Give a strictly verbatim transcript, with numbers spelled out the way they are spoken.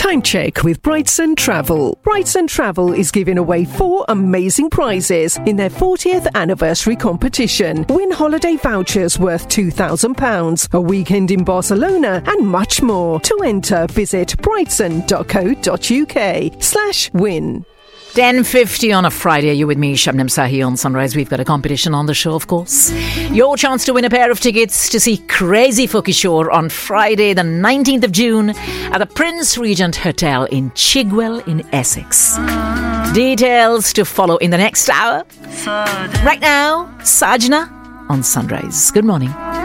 Time check with Brightson Travel. Brightson Travel is giving away four amazing prizes in their fortieth anniversary competition. Win holiday vouchers worth two thousand pounds, a weekend in Barcelona, and much more. To enter, visit brightson.co.uk slash win. ten fifty on a Friday. You with me, Shabnam Sahi on Sunrise. We've got a competition on the show, of course. Your chance to win a pair of tickets to see Crazy Fuki Shore on Friday, the nineteenth of June at the Prince Regent Hotel in Chigwell in Essex. Details to follow in the next hour. Right now, Sajna on Sunrise. Good morning.